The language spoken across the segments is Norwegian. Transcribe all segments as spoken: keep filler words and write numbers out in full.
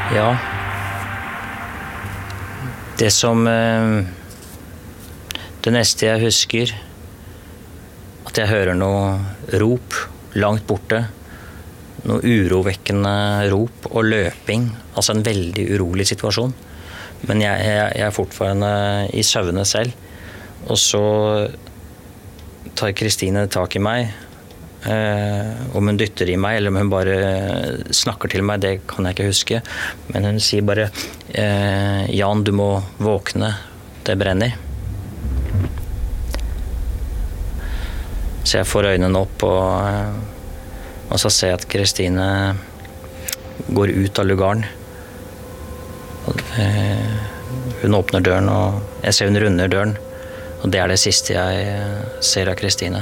Ja. Det som eh, det neste jeg husker, at jeg hører noe rop langt borte, noe urovekkende rop og løping, altså en veldig urolig situasjon. Men jeg, jeg, jeg er fortfarande i søvne selv, og så tar Kristine tak i meg. Eh, om hun dytter i meg, eller om hun bare snakker til meg, det kan jeg ikke huske. Men hun sier bare, eh, Jan, du må våkne, det brenner. Så jeg får øynene opp, og, og så ser jeg at Kristine går ut av lugaren. Og, eh, hun åpner døren, og jeg ser hun runder døren, og det er det siste jeg ser av Kristine.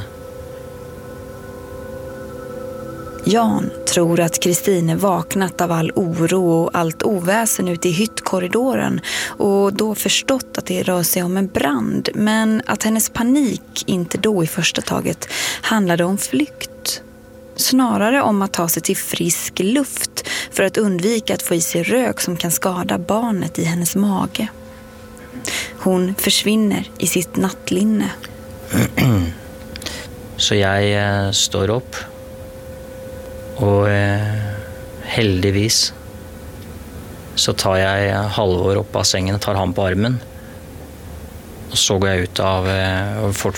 Jan tror att Kristine vaknat av all oro och allt oväsen ute i hyttkorridoren och då förstått att det rör sig om en brand, men att hennes panik inte då i första taget handlade om flykt. Snarare om att ta sig till frisk luft för att undvika att få i sig rök som kan skada barnet i hennes mage. Hon försvinner i sitt nattlinne. Så jeg eh, står opp, og eh, heldigvis så tar jeg Halvor opp av sengen og tar ham på armen. Og så går jeg ut av, eh, og fort,